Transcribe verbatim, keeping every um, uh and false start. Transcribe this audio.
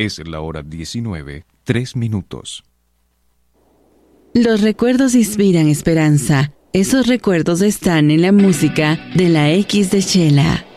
Es la hora diecinueve, tres minutos. Los recuerdos inspiran esperanza. Esos recuerdos están en la música de la X de Chela.